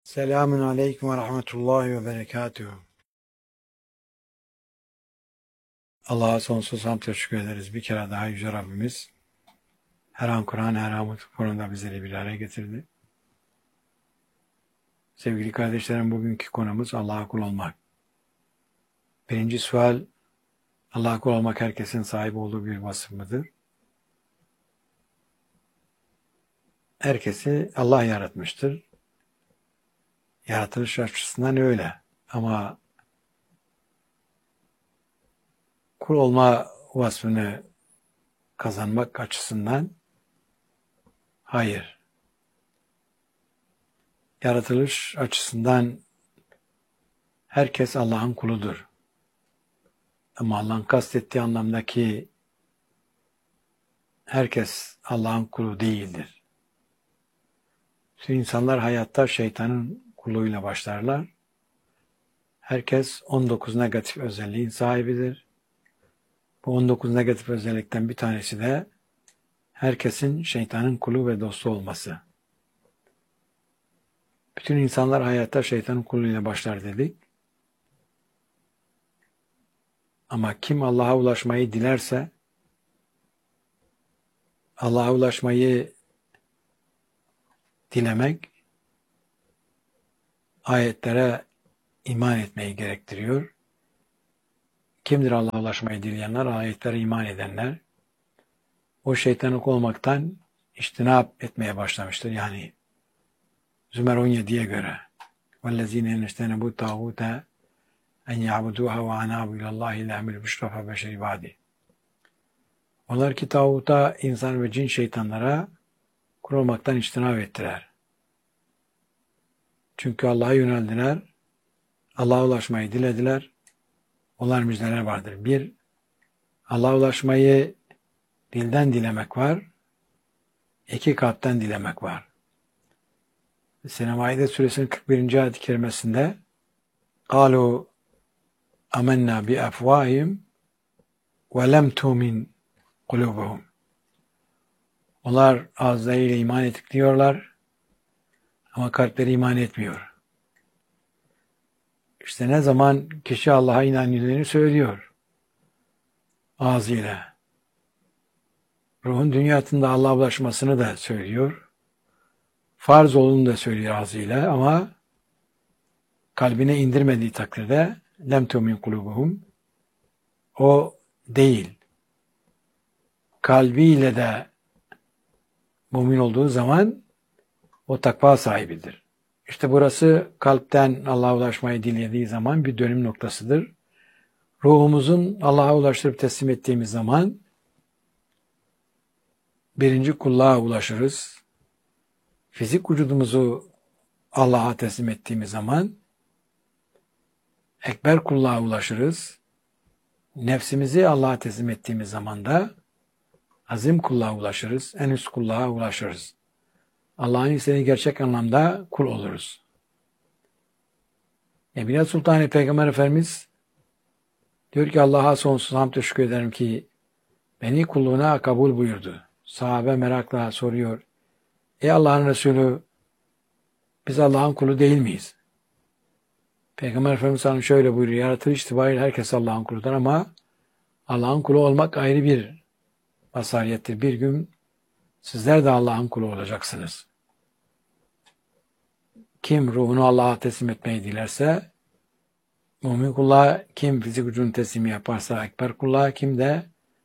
Selamun aleyküm ve rahmetullahi ve berekatuhu. Allah'a sonsuz hamd teşekkür ederiz. Bir kere daha Yüce Rabbimiz her an Kur'an, her an konumda bizleri bir araya getirdi. Sevgili kardeşlerim, bugünkü konumuz Allah'a kul olmak. Birinci sual, Allah'a kul olmak herkesin sahip olduğu bir vasıf mıdır? Herkesi Allah yaratmıştır. Yaratılış açısından öyle. Ama kul olma vasfını kazanmak açısından hayır. Yaratılış açısından herkes Allah'ın kuludur. Ama Allah'ın kastettiği anlamdaki herkes Allah'ın kulu değildir. Bütün insanlar hayatta şeytanın kulluğuyla başlarlar. Herkes 19 negatif özelliğin sahibidir. Bu 19 negatif özellikten bir tanesi de herkesin şeytanın kulu ve dostu olması. Bütün insanlar hayatta şeytanın kulluğuyla başlar dedik. Ama kim Allah'a ulaşmayı dilerse, Allah'a ulaşmayı dilemek, ayetlere iman etmeyi gerektiriyor. Kimdir Allah'a ulaşmayı dileyenler? Ayetlere iman edenler. O şeytanlık olmaktan içtinap etmeye başlamıştır. Yani Zümer 17'ye göre وَالَّذ۪ينَ اَنَّشْتَنَبُوا تَاغُوتَ اَنْ يَعْبُدُوهَا وَاَنَابُوا اِلَى اللّٰهِ لَاَمِرُ بِشْرَفَ بَشَرِ بَعْدِ. Onlar ki tağuta, insan ve cin şeytanlara kul olmaktan içtinap ettiler. Çünkü Allah'a yöneldiler, Allah'a ulaşmayı dilediler. Onlar müjdeler vardır. Bir, Allah'a ulaşmayı dilden dilemek var. İki, kalpten dilemek var. Maide suresinin 41. ayet-i kerimesinde قَالُوا أَمَنَّا بِأَفْوَاهِمْ وَلَمْ تُؤْمِنْ قُلُوبُهُمْ. Onlar ağızlarıyla iman ettik diyorlar ama kalpleri iman etmiyor. İşte ne zaman kişi Allah'a inandığını söylüyor ağzıyla, ruhun dünyasında Allah'a ulaşmasını da söylüyor, farz olduğunu da söylüyor ağzıyla ama kalbine indirmediği takdirde lem tu'min kulubuhum, o değil. Kalbiyle de mümin olduğu zaman o takva sahibidir. İşte burası kalpten Allah'a ulaşmayı dilediği zaman bir dönüm noktasıdır. Ruhumuzun Allah'a ulaştırıp teslim ettiğimiz zaman birinci kulluğa ulaşırız. Fizik vücudumuzu Allah'a teslim ettiğimiz zaman ekber kulluğa ulaşırız. Nefsimizi Allah'a teslim ettiğimiz zaman da azim kulluğa ulaşırız. En üst kulluğa ulaşırız. Allah'ın istediği gerçek anlamda kul oluruz. Nebine Sultan Peygamber Efendimiz diyor ki Allah'a sonsuz hamd teşekkür ederim ki beni kulluğuna kabul buyurdu. Sahabe merakla soruyor. Ey Allah'ın Resulü, biz Allah'ın kulu değil miyiz? Peygamber Efendimiz Hanım şöyle buyuruyor. Yaratılış itibariyle herkes Allah'ın kuludur ama Allah'ın kulu olmak ayrı bir vasariyettir. Bir gün sizler de Allah'ın kulu olacaksınız. Kim ruhunu Allah'a teslim etmeyi dilerse, mümin kulluğa, kim fizik vücudunu teslimi yaparsa ekber kulluğa, kim de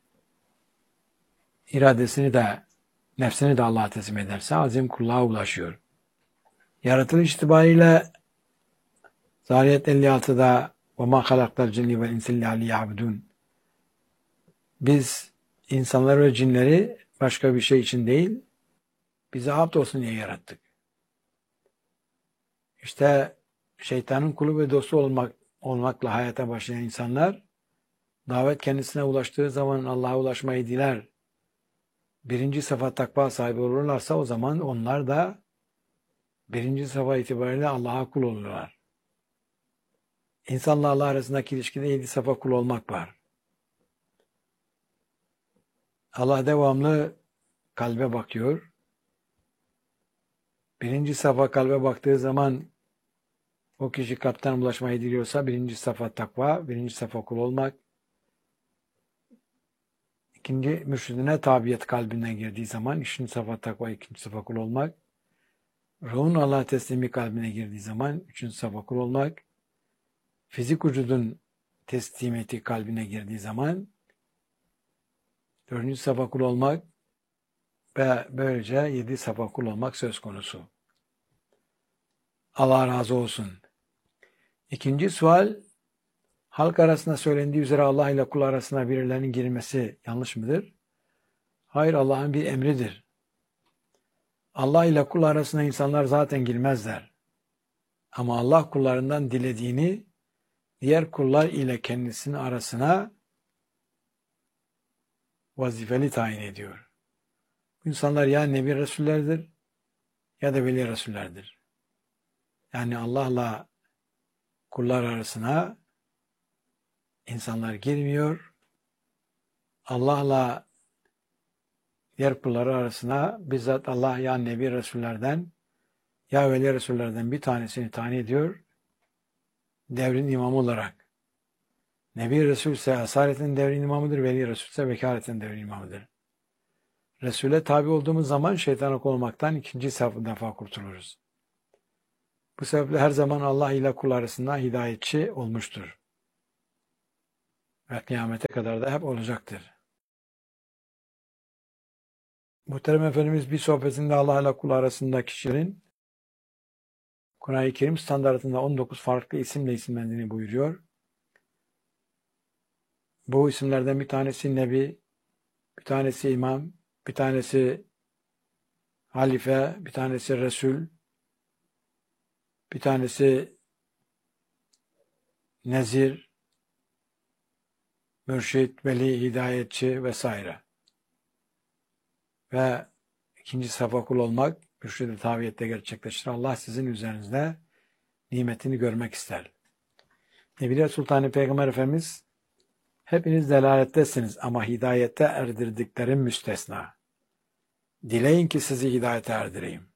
iradesini de, nefsini de Allah'a teslim ederse azim kulluğa ulaşıyor. Yaratılış itibariyle Zariyat 56'da وَمَا خَلَقْتَ الْجِنِّ وَالْاِنْسِ اللّٰهِ لِيَعْبُدُونَ. Biz insanları ve cinleri başka bir şey için değil, bize abd olsun diye yarattık. İşte şeytanın kulu ve dostu olmakla hayata başlayan insanlar, davet kendisine ulaştığı zaman Allah'a ulaşmayı diler. Birinci safa takva sahibi olurlarsa o zaman onlar da birinci safa itibariyle Allah'a kul olurlar. İnsanla Allah arasındaki ilişkide 7 safa kul olmak var. Allah devamlı kalbe bakıyor. Birinci safa kalbe baktığı zaman O kişi kalpten ulaşmayı diliyorsa birinci safa takva, birinci safa kul olmak. İkinci mürşidine tabiyet kalbine girdiği zaman üçüncü safa takva, ikinci safa kul olmak. Ruhun Allah teslimi kalbine girdiği zaman üçüncü safa kul olmak. Fizik vücudun teslimiyeti kalbine girdiği zaman dördüncü safa kul olmak ve böylece 7 safa kul olmak söz konusu. Allah razı olsun. İkinci sual, halk arasında söylendiği üzere Allah ile kul arasına birilerinin girmesi yanlış mıdır? Hayır, Allah'ın bir emridir. Allah ile kul arasına insanlar zaten girmezler. Ama Allah kullarından dilediğini diğer kullar ile kendisinin arasına vazifeli tayin ediyor. Bu insanlar ya Nebi Resullerdir ya da Veli Resullerdir. Yani Allah'la kullar arasına insanlar girmiyor. Allah'la diğer kulları arasına bizzat Allah ya Nebi Resullerden ya Veli Resullerden bir tanesini tayin ediyor. Devrin imamı olarak. Nebi Resul ise asaretin devrin imamıdır. Veli Resul ise vekaletin devrin imamıdır. Resul'e tabi olduğumuz zaman şeytana olmaktan ikinci defa kurtuluruz. Bu sebeple her zaman Allah ile kul arasında hidayetçi olmuştur. Ve kıyamete kadar da hep olacaktır. Muhterem Efendimiz bir sohbetinde Allah ile kul arasında kişilerin Kur'an-ı Kerim standartında 19 farklı isimle isimlendiğini buyuruyor. Bu isimlerden bir tanesi Nebi, bir tanesi İmam, bir tanesi Halife, bir tanesi Resul, bir tanesi Nezir, Mürşid, Veli, Hidayetçi vesaire. Ve ikinci safa kul olmak, mürşid-i taviyette gerçekleşir. Allah sizin üzerinizde nimetini görmek ister. Nebiler Sultanı Peygamber Efendimiz, hepiniz delalettesiniz ama hidayete erdirdiklerim müstesna. Dileyin ki sizi hidayete erdireyim.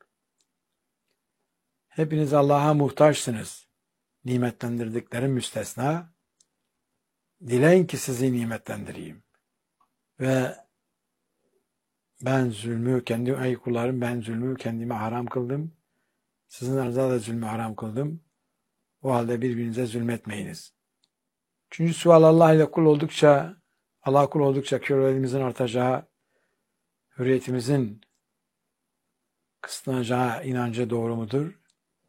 Hepiniz Allah'a muhtaçsınız. Nimetlendirdiklerim müstesna. Dileyin ki sizi nimetlendireyim. Ve ben zulmü, ey kullarım, ben zulmü kendime haram kıldım. Sizin aranızda da zulmü haram kıldım. O halde birbirinize zulmetmeyiniz. Üçüncü sual, Allah kul oldukça kölelimizin artacağı, hürriyetimizin kısıtlanacağı inancı doğru mudur?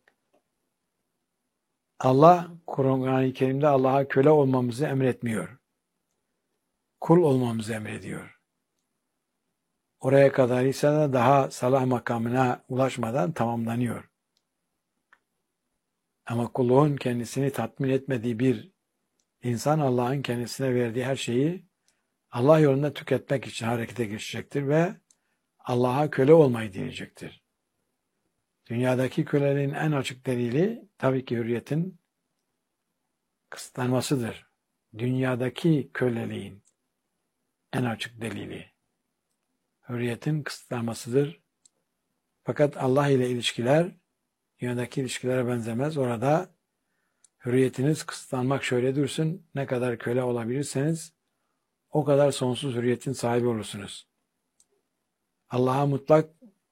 Allah Kur'an-ı Kerim'de Allah'a köle olmamızı emretmiyor. Kul olmamızı emrediyor. Oraya kadar ise de daha salah makamına ulaşmadan tamamlanıyor. Ama kulluğun kendisini tatmin etmediği bir insan Allah'ın kendisine verdiği her şeyi Allah yolunda tüketmek için harekete geçecektir ve Allah'a köle olmayı dileyecektir. Dünyadaki köleliğin en açık delili tabii ki hürriyetin kısıtlanmasıdır. Dünyadaki köleliğin en açık delili hürriyetin kısıtlanmasıdır. Fakat Allah ile ilişkiler dünyadaki ilişkilere benzemez. Orada hürriyetiniz kısıtlanmak şöyle dursun, ne kadar köle olabilirseniz o kadar sonsuz hürriyetin sahibi olursunuz. Allah'a mutlak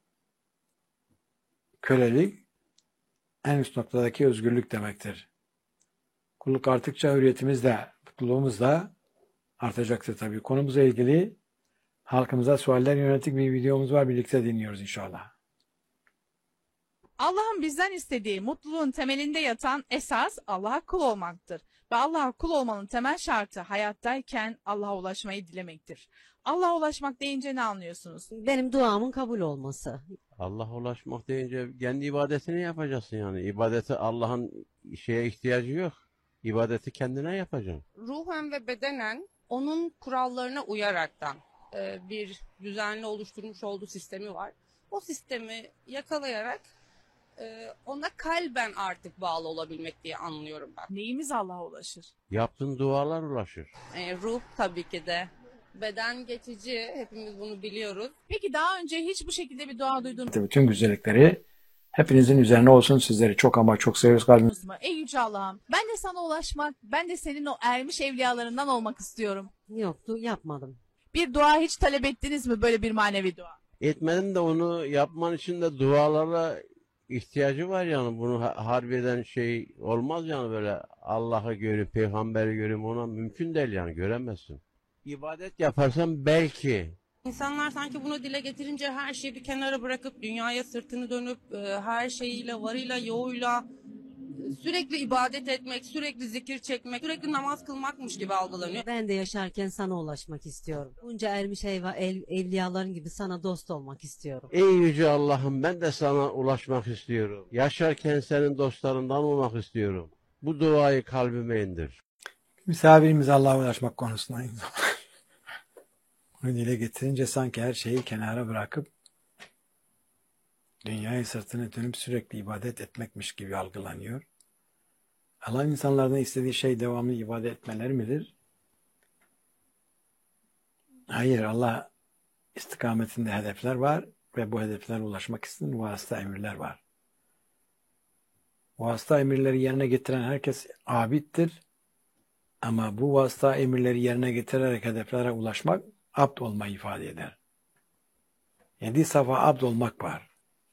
kölelik en üst noktadaki özgürlük demektir. Kulluk arttıkça hürriyetimiz de, mutluluğumuz da artacaktır tabii. Konumuzla ilgili halkımıza sualler yönelik bir videomuz var. Birlikte dinliyoruz inşallah. Allah'ın bizden istediği mutluluğun temelinde yatan esas Allah'a kul olmaktır. Ve Allah'a kul olmanın temel şartı hayattayken Allah'a ulaşmayı dilemektir. Allah'a ulaşmak deyince ne anlıyorsunuz? Benim duamın kabul olması. Allah'a ulaşmak deyince kendi ibadetini yapacaksın yani. İbadeti Allah'ın şeye ihtiyacı yok. İbadeti kendine yapacaksın. Ruhen ve bedenen onun kurallarına uyaraktan bir düzenli oluşturmuş olduğu sistemi var. O sistemi yakalayarak ona kalben artık bağlı olabilmek diye anlıyorum ben. Neyimiz Allah'a ulaşır? Yaptığın dualar ulaşır. Ruh tabii ki de. Beden geçici, hepimiz bunu biliyoruz. Peki daha önce hiç bu şekilde bir dua duydunuz mu? Bütün güzellikleri hepinizin üzerine olsun. Sizleri çok ama çok seviyoruz kalbimiz. Ey Yüce Allah'ım, ben de sana ulaşmak, ben de senin o ermiş evliyalarından olmak istiyorum. Yok, yapmadım. Bir dua hiç talep ettiniz mi, böyle bir manevi dua? Etmedim de onu yapman için de dualara ihtiyacı var yani. Bunu harbiden şey olmaz yani, böyle Allah'ı görüp peygamberi görüp ona mümkün değil yani, göremezsin. İbadet yaparsan belki. İnsanlar sanki bunu dile getirince her şeyi bir kenara bırakıp dünyaya sırtını dönüp her şeyiyle, varıyla, yoğuyla sürekli ibadet etmek, sürekli zikir çekmek, sürekli namaz kılmakmış gibi algılanıyor. Ben de yaşarken sana ulaşmak istiyorum. Bunca ermiş evliyaların gibi sana dost olmak istiyorum. Ey Yüce Allah'ım, ben de sana ulaşmak istiyorum. Yaşarken senin dostlarından olmak istiyorum. Bu duayı kalbime indir. Misafirimiz Allah'a ulaşmak konusunda bunu dile getirince sanki her şeyi kenara bırakıp dünyaya sırtını dönüp sürekli ibadet etmekmiş gibi algılanıyor. Allah insanlardan istediği şey devamlı ibadet etmeleri midir? Hayır, Allah istikametinde hedefler var ve bu hedeflere ulaşmak için vasıta emirler var. Vasıta emirleri yerine getiren herkes abittir. Ama bu vasıta emirleri yerine getirerek hedeflere ulaşmak abd olmayı ifade eder. 7 safa abd olmak var.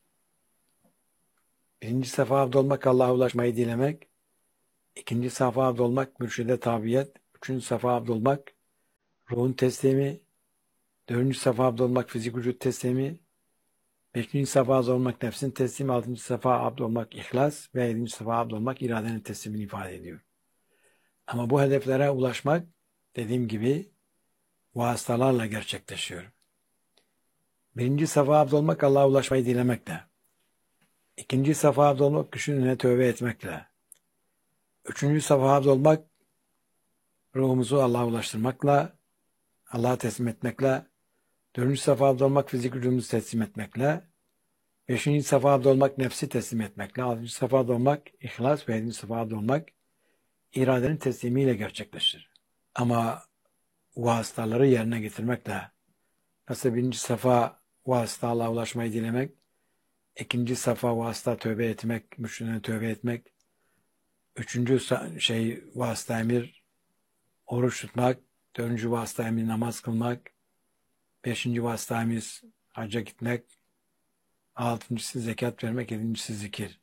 Birinci safa abd olmak Allah'a ulaşmayı dilemek. İkinci safa abd olmak mürşide tabiyet. Üçüncü safa abd olmak ruhun teslimi. Dördüncü safa abd olmak fizik vücut teslimi. Beşinci safa abd olmak nefsin teslimi. Altıncı safa abd olmak ihlas. Ve yedinci safa abd olmak iradenin teslimini ifade ediyor. Ama bu hedeflere ulaşmak dediğim gibi vasıtalarla gerçekleşiyor. Birinci safa abd olmak Allah'a ulaşmayı dilemekle. İkinci safa abd olmak güçün önüne tövbe etmekle. Üçüncü safa abd olmak ruhumuzu Allah'a ulaştırmakla, Allah'a teslim etmekle. Dördüncü safa abd olmak fizik vücudumuzu teslim etmekle. Beşinci safa abd olmak nefsi teslim etmekle. Altıncı safa abd olmak ihlas ve yedinci safa abd olmak iradenin teslimiyle gerçekleşir. Ama vasıtaları yerine getirmekle, nasıl birinci safa vasıta Allah'a ulaşmayı dilemek, ikinci safa vasıta tövbe etmek, müşriklerine tövbe etmek, üçüncü vasıta emir oruç tutmak, dördüncü vasıta emir namaz kılmak, beşinci vasıta emir hacca gitmek, altıncısı zekat vermek, yedincisi zikir.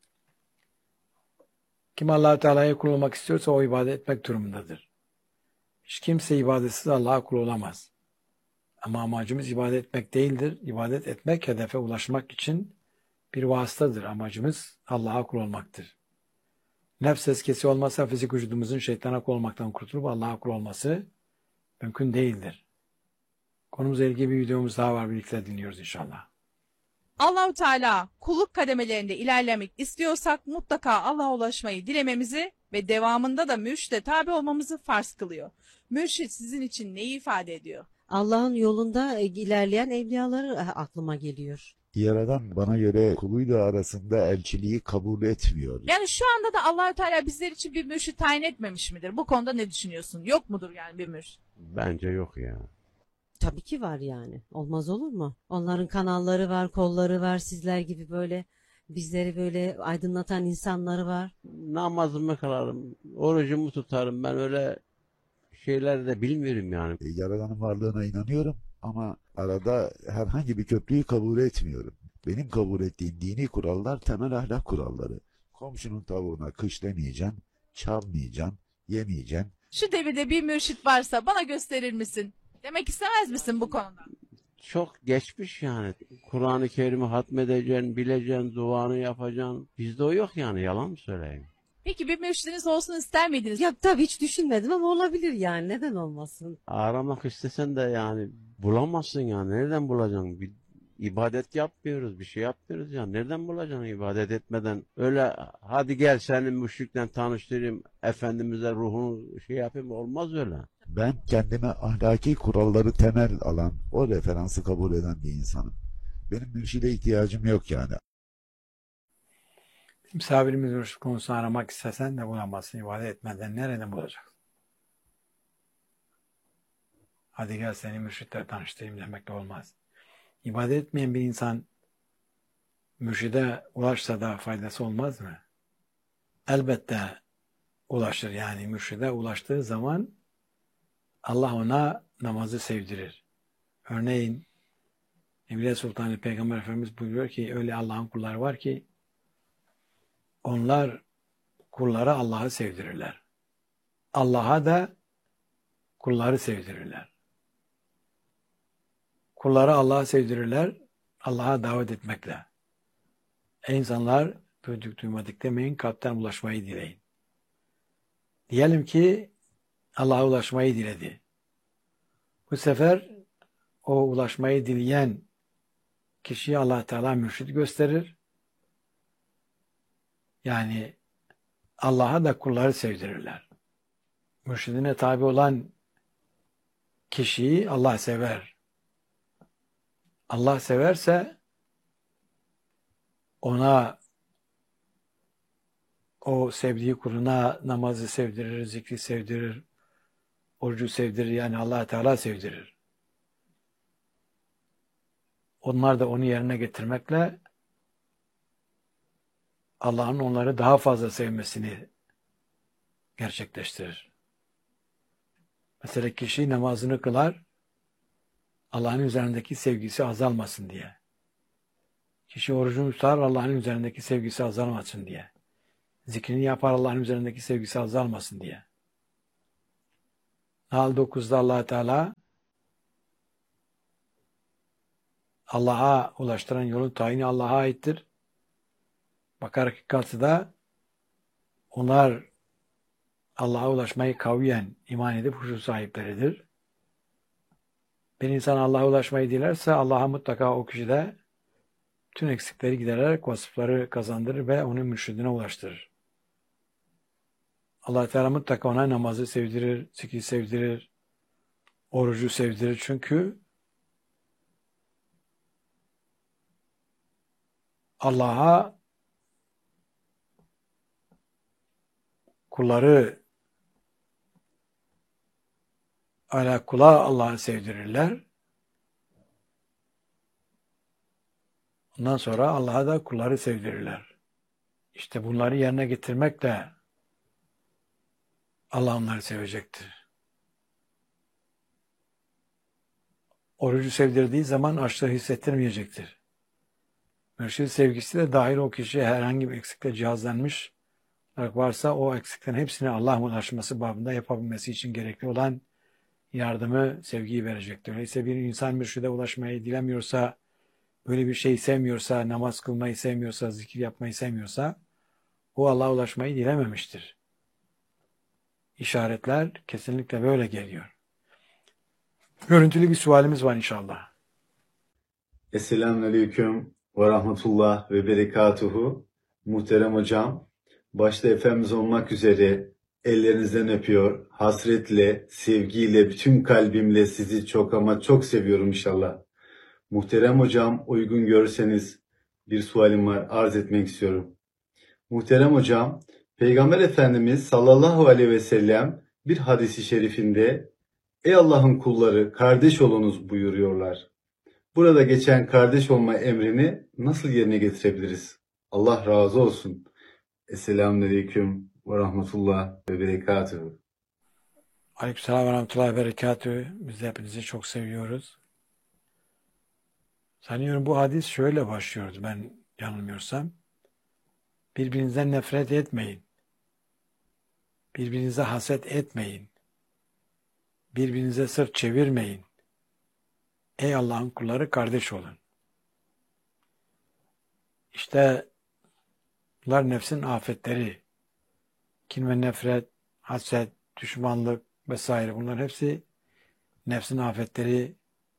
Kim Allah-u Teala'ya kul olmak istiyorsa o ibadet etmek durumundadır. Hiç kimse ibadetsiz Allah'a kul olamaz. Ama amacımız ibadet etmek değildir. İbadet etmek hedefe ulaşmak için bir vasıtadır. Amacımız Allah'a kul olmaktır. Nefs eskisi olmazsa fizik vücudumuzun şeytana kul olmaktan kurtulup Allah'a kul olması mümkün değildir. Konumuzla ilgili bir videomuz daha var. Birlikte dinliyoruz inşallah. Allahu Teala kulluk kademelerinde ilerlemek istiyorsak mutlaka Allah'a ulaşmayı dilememizi ve devamında da mürşide tabi olmamızı farz kılıyor. Mürşit sizin için neyi ifade ediyor? Allah'ın yolunda ilerleyen evliyaları aklıma geliyor. Yaradan bana göre kuluyla arasında elçiliği kabul etmiyor. Yani şu anda da Allahu Teala bizler için bir mürşit tayin etmemiş midir? Bu konuda ne düşünüyorsun? Yok mudur yani bir mürşit? Bence yok ya. Tabii ki var yani. Olmaz olur mu? Onların kanalları var, kolları var. Sizler gibi böyle bizleri böyle aydınlatan insanları var. Namazımı kılarım, orucumu tutarım. Ben öyle şeyler de bilmiyorum yani. Yaradanın varlığına inanıyorum ama arada herhangi bir köprüyü kabul etmiyorum. Benim kabul ettiğim dini kurallar temel ahlak kuralları. Komşunun tavuğuna kış demeyeceksin, çalmayacaksın, yemeyeceksin. Şu devirde bir mürşit varsa bana gösterir misin? Demek istemez misin bu konuda? Çok geçmiş yani. Kur'an-ı Kerim'i hatmedeceksin, bileceksin, duanı yapacaksın. Bizde o yok yani, yalan mı söyleyeyim? Peki bir mürşidiniz olsun ister miydiniz? Ya tabii hiç düşünmedim ama olabilir yani. Neden olmasın? Aramak istesen de yani bulamazsın yani. Nereden bulacaksın? Bir ibadet yapmıyoruz, bir şey yapmıyoruz ya. Nereden bulacaksın ibadet etmeden? Öyle hadi gel seni müşrikle tanıştırayım, Efendimiz'e ruhunu şey yapayım, olmaz öyle. Ben kendime ahlaki kuralları temel alan, o referansı kabul eden bir insanım. Benim mürşide ihtiyacım yok yani. Misafirimiz mürşit konusunu aramak istesen de bulamazsın. İbadet etmeden nereden bulacaksın? Hadi gel seni mürşitle tanıştırayım demek de olmaz. İbadet etmeyen bir insan mürşide ulaşsa da faydası olmaz mı? Elbette ulaşır. Yani mürşide ulaştığı zaman Allah ona namazı sevdirir. Örneğin Evliya Sultanı Peygamber Efendimiz buyuruyor ki öyle Allah'ın kulları var ki onlar kullara Allah'ı sevdirirler. Allah'a da kulları sevdirirler. Kulları Allah'a sevdirirler, Allah'a davet etmekle. Ey insanlar duyduk duymadık demeyin, kalpten ulaşmayı dileyin. Diyelim ki Allah'a ulaşmayı diledi. Bu sefer o ulaşmayı dileyen kişiye Allah Teala mürşid gösterir. Yani Allah'a da kulları sevdirirler. Mürşidine tabi olan kişiyi Allah sever. Allah severse ona, o sevdiği kuluna namazı sevdirir, zikri sevdirir, orucu sevdirir, yani Allah Teala sevdirir. Onlar da onu yerine getirmekle Allah'ın onları daha fazla sevmesini gerçekleştirir. Mesela kişi namazını kılar, Allah'ın üzerindeki sevgisi azalmasın diye. Kişi orucunu tutar, Allah'ın üzerindeki sevgisi azalmasın diye. Zikrini yapar, Allah'ın üzerindeki sevgisi azalmasın diye. Nahl 9'da Allah Teala Allah'a ulaştıran yolun tayini Allah'a aittir. Bakara 46'da onlar Allah'a ulaşmayı kaviyen iman edip huşu sahipleridir. Bir insan Allah'a ulaşmayı dilerse Allah'a mutlaka o kişide tüm eksikleri gidererek vasıfları kazandırır ve onu mürşidine ulaştırır. Allah Teala mutlaka ona namazı sevdirir, zikri sevdirir, orucu sevdirir. Çünkü Allah'a kulları kula Allah'ı sevdirirler. Ondan sonra Allah'a da kulları sevdirirler. İşte bunları yerine getirmekle Allah onları sevecektir. Orucu sevdirdiği zaman açlığı hissettirmeyecektir. Mürşid sevgisi de dahil o kişiye herhangi bir eksikle cihazlanmış varsa o eksiklerin hepsini Allah'a ulaşması babında yapabilmesi için gerekli olan yardımı, sevgiyi verecektir. Öyleyse bir insan mürşide ulaşmayı dilemiyorsa, böyle bir şey sevmiyorsa, namaz kılmayı sevmiyorsa, zikir yapmayı sevmiyorsa, o Allah'a ulaşmayı dilememiştir. İşaretler kesinlikle böyle geliyor. Görüntülü bir sualimiz var inşallah. Selamünaleyküm ve rahmetullah ve berekatuhu. Muhterem hocam, başta Efendimiz olmak üzere ellerinizden öpüyor. Hasretle, sevgiyle, bütün kalbimle sizi çok ama çok seviyorum inşallah. Muhterem hocam, uygun görürseniz bir sualim var, arz etmek istiyorum. Muhterem hocam, Peygamber Efendimiz sallallahu aleyhi ve sellem bir hadisi şerifinde "Ey Allah'ın kulları, kardeş olunuz" buyuruyorlar. Burada geçen kardeş olma emrini nasıl yerine getirebiliriz? Allah razı olsun. Selamünaleyküm ve rahmetullah ve berekatuhu. Aleykümselam ve rahmetullahi ve berekatühü. Biz de hepinizi çok seviyoruz. Sanıyorum bu hadis şöyle başlıyordu ben yanılmıyorsam. Birbirinizden nefret etmeyin. Birbirinize haset etmeyin. Birbirinize sırt çevirmeyin. Ey Allah'ın kulları, kardeş olun. İşte bunlar nefsin afetleri. Kin ve nefret, haset, düşmanlık vesaire, bunlar hepsi nefsin afetleri.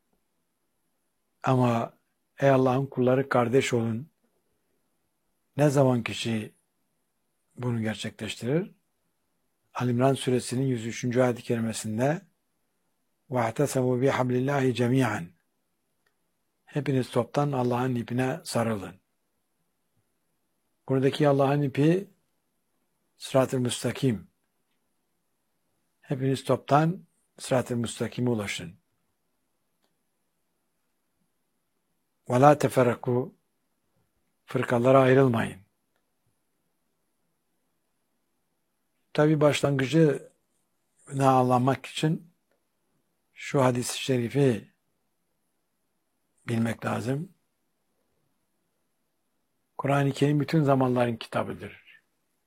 Ama ey Allah'ın kulları, kardeş olun. Ne zaman kişi bunu gerçekleştirir? Ali İmran suresinin 103. ayet-i kerimesinde وَاَعْتَسَمُوا بِحَبْلِ اللّٰهِ جَمِيعًا Hepiniz toptan Allah'ın ipine sarılın. Buradaki Allah'ın ipi sırat-ı müstakim. Hepiniz toptan sırat-ı müstakime ulaşın. وَلَا تَفَرَّقُوا fırkalara ayrılmayın. Tabi başlangıcı anlamak için şu hadis-i şerifi bilmek lazım. Kur'an-ı Kerim bütün zamanların kitabıdır.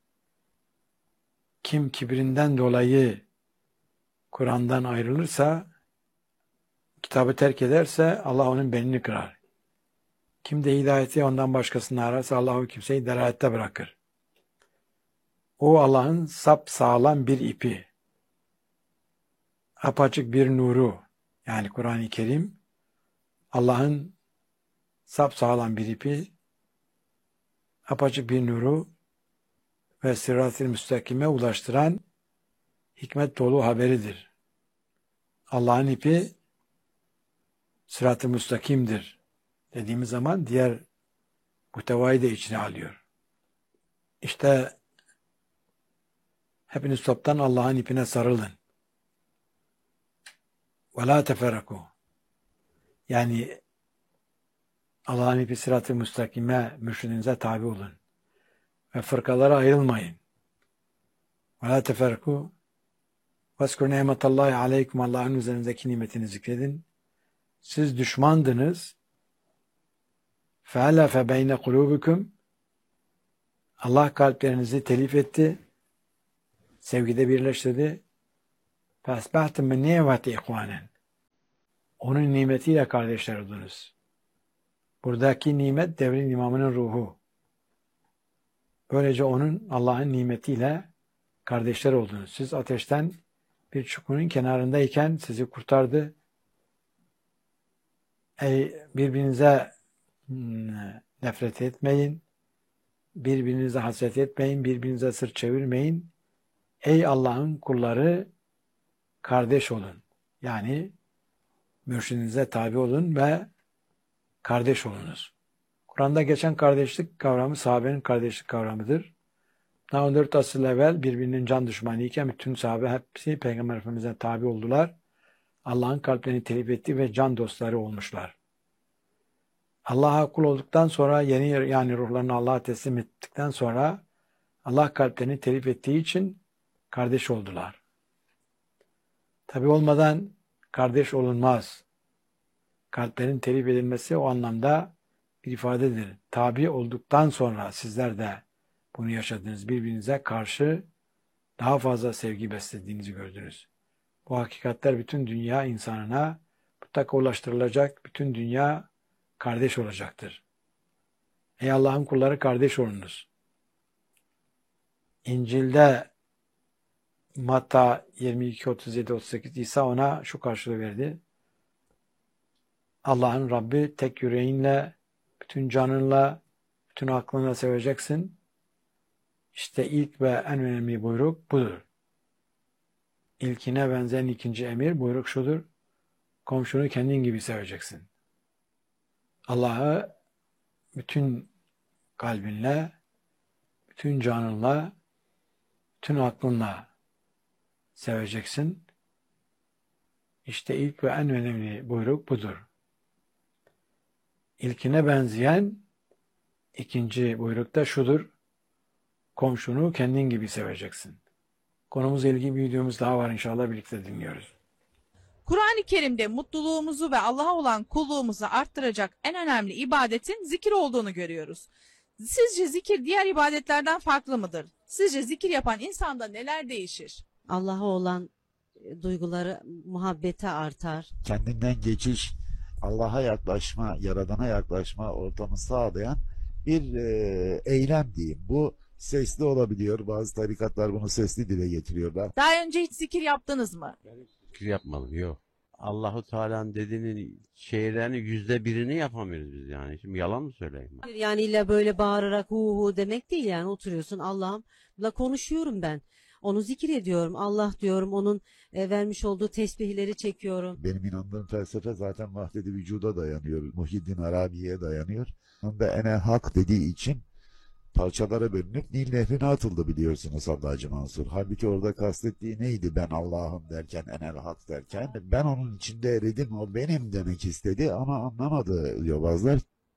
Kim kibrinden dolayı Kur'an'dan ayrılırsa, kitabı terk ederse Allah onun belini kırar. Kim de hidayeti ondan başkasını ararsa Allah o kimseyi delalette bırakır. O Allah'ın sapsağlam bir ipi, apaçık bir nuru, yani Kur'an-ı Kerim Allah'ın sapsağlam bir ipi, apaçık bir nuru ve sırat-ı müstakime ulaştıran hikmet dolu haberidir. Allah'ın ipi sırat-ı müstakimdir dediğimiz zaman diğer muhtevayı da içine alıyor. İşte hepiniz toptan Allah'ın ipine sarılın. وَلَا تَفَرَّقُوا. Yani Allah'ın ipi sırat-ı müstakime, mürşidinize tabi olun. Ve fırkalara ayrılmayın. وَلَا تَفَرَّقُوا. وَاسْكُرْ نِعْمَةَ اللّٰهِ عَلَيْكُمْ. Allah'ın üzerinizdeki nimetini zikredin. Siz düşmandınız. فَأَلَفَ بَيْنَ قُلُوبِكُمْ. Allah kalplerinizi telif etti. Sevgide birleştirdi. فَأَسْبَحْتُمْ مِنْ نِعْمَةِ اِخْوَانًا. Onun nimetiyle kardeşler oldunuz. Buradaki nimet devrin imamının ruhu. Böylece onun Allah'ın nimetiyle kardeşler oldunuz. Siz ateşten bir çukurun kenarındayken sizi kurtardı. Birbirinize nefret etmeyin. Birbirinize hasret etmeyin. Birbirinize sırt çevirmeyin. Ey Allah'ın kulları, kardeş olun. Yani mürşidinize tabi olun ve kardeş olunuz. Kur'an'da geçen kardeşlik kavramı sahabenin kardeşlik kavramıdır. Daha 14 asır evvel birbirinin can düşmanı iken bütün sahabe hepsi Peygamber Efendimiz'e tabi oldular. Allah'ın kalplerini telif etti ve can dostları olmuşlar. Allah'a kul olduktan sonra yani ruhlarını Allah'a teslim ettikten sonra Allah kalplerini telif ettiği için kardeş oldular. Tabi olmadan kardeş olunmaz. Kalplerin telif edilmesi o anlamda bir ifadedir. Tabi olduktan sonra sizler de bunu yaşadınız. Birbirinize karşı daha fazla sevgi beslediğinizi gördünüz. Bu hakikatler bütün dünya insanına mutlaka ulaştırılacak. Bütün dünya kardeş olacaktır. Ey Allah'ın kulları, kardeş olunuz. İncil'de Matta 22, 37, 38 İsa ona şu karşılığı verdi. Allah'ın Rabbi tek yüreğinle, bütün canınla, bütün aklınla seveceksin. İşte ilk ve en önemli buyruk budur. İlkine benzeyen ikinci emir, buyruk şudur. Komşunu kendin gibi seveceksin. Allah'ı bütün kalbinle, bütün canınla, bütün aklınla seveceksin. İşte ilk ve en önemli buyruk budur. İlkine benzeyen ikinci buyruk da şudur. Komşunu kendin gibi seveceksin. Konumuzla ilgili bir videomuz daha var, inşallah birlikte dinliyoruz. Kur'an-ı Kerim'de mutluluğumuzu ve Allah'a olan kulluğumuzu arttıracak en önemli ibadetin zikir olduğunu görüyoruz. Sizce zikir diğer ibadetlerden farklı mıdır? Sizce zikir yapan insanda neler değişir? Allah'a olan duyguları, muhabbeti artar. Kendinden geçiş, Allah'a yaklaşma, Yaradan'a yaklaşma ortamı sağlayan bir eylem diyeyim. Bu sesli olabiliyor. Bazı tarikatlar bunu sesli dile getiriyorlar. Daha önce hiç zikir yaptınız mı? Zikir yapmadım, yok. Allahu Teala'nın dediğinin şeylerini %1'ini yapamıyoruz biz yani. Şimdi yalan mı söyleyeyim? Yani illa böyle bağırarak hu demek değil yani, oturuyorsun, Allah'ımla konuşuyorum ben. Onu zikir ediyorum. Allah diyorum, onun vermiş olduğu tesbihleri çekiyorum. Benim inandığım felsefe zaten vahdet-i vücuda dayanıyor. Muhyiddin Arabi'ye dayanıyor. Hem de enel hak dediği için parçalara bölünüp Nil Nehri'ne atıldı, biliyorsunuz Hallacı Mansur. Halbuki orada kastettiği neydi? Ben Allah'ım derken, enel hak derken. Ben onun içinde eridim, o benim demek istedi ama anlamadı yobazlar.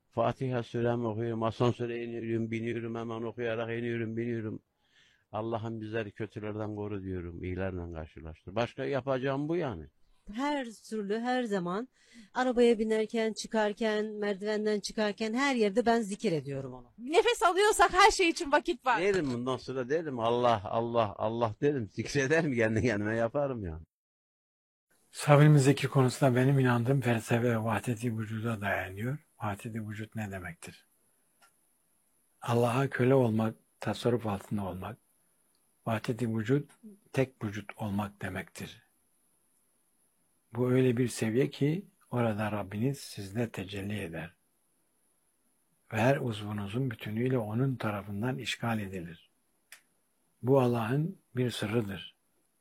Fatiha suremi okuyorum, asansöre iniyorum, biniyorum, hemen okuyarak iniyorum, biniyorum. Allah'ım bizleri kötülerden koru diyorum, iyilerle karşılaştır. Başka yapacağım bu yani. Her türlü her zaman arabaya binerken, çıkarken, merdivenden çıkarken her yerde ben zikir ediyorum onu. Nefes alıyorsak her şey için vakit var. Derim bundan sonra derim Allah, Allah, Allah derim. Zikrederim kendi kendime yaparım yani. Sabrimiz zikir konusunda benim inandığım felsefe ve vahdet-i vücuda dayanıyor. Vahdet-i vücut ne demektir? Allah'a köle olmak, tasarruf altında olmak, vahdet-i vücut, tek vücut olmak demektir. Bu öyle bir seviye ki orada Rabbiniz sizde tecelli eder. Ve her uzvunuzun bütünüyle onun tarafından işgal edilir. Bu Allah'ın bir sırrıdır.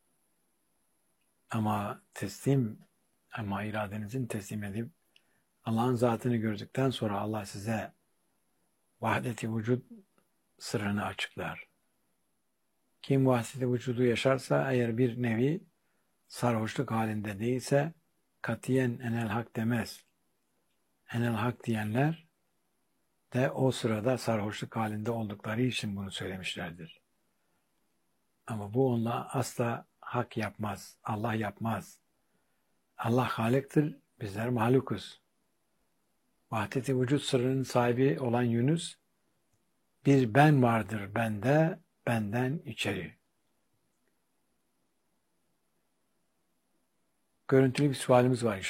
Ama iradenizin teslim edip Allah'ın zatını gördükten sonra Allah size vahdet-i vücut sırrını açıklar. Kim vahdet-i vücudu yaşarsa eğer bir nevi sarhoşluk halinde değilse katiyen enel hak demez. Enel hak diyenler de o sırada sarhoşluk halinde oldukları için bunu söylemişlerdir. Ama bu onunla asla hak yapmaz. Allah yapmaz. Allah Halik'tir, bizler mahlukuz. Vahdet-i vücut sırrının sahibi olan Yunus, bir ben vardır bende, benden içeri. Görüntülü bir sualimiz var inşallah.